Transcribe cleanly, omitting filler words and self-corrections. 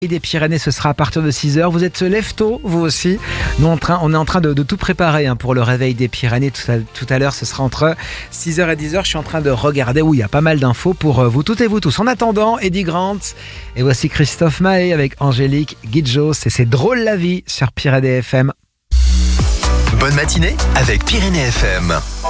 Et des Pyrénées, ce sera à partir de 6h. Vous êtes lève-tôt, vous aussi. Nous, on est en train de tout préparer pour le réveil des Pyrénées. Tout à l'heure, ce sera entre 6h et 10h. Je suis en train de regarder où il y a pas mal d'infos pour vous toutes et vous tous. En attendant, Eddie Grant. Et voici Christophe Maé avec Angélique Guidjos. Et c'est Drôle la vie sur Pyrénées FM. Bonne matinée avec Pyrénées FM.